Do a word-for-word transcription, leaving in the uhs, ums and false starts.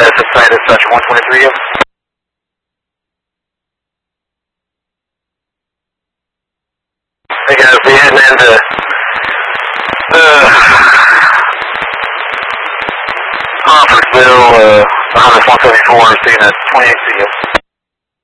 status of site dispatch one twenty-three. Hey guys, we're heading into uh, Crawfordsville, uh, behind us one seventy-four, seeing a twenty-eight C.